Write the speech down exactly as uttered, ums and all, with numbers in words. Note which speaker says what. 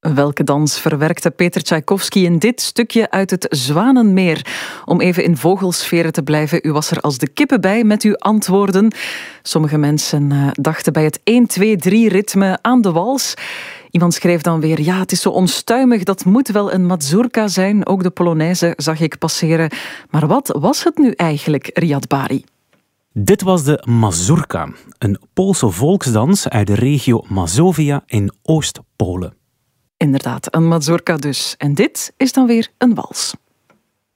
Speaker 1: Welke dans verwerkte Peter Tchaikovsky in dit stukje uit het Zwanenmeer? Om even in vogelsferen te blijven, u was er als de kippen bij met uw antwoorden. Sommige mensen uh, dachten bij het één twee drie ritme aan de wals. Iemand schreef dan weer, ja, het is zo onstuimig, dat moet wel een mazurka zijn. Ook de Polonaise zag ik passeren. Maar wat was het nu eigenlijk, Riyad Bari?
Speaker 2: Dit was de mazurka, een Poolse volksdans uit de regio Mazovia in Oost-Polen.
Speaker 1: Inderdaad, een mazurka dus. En dit is dan weer een wals.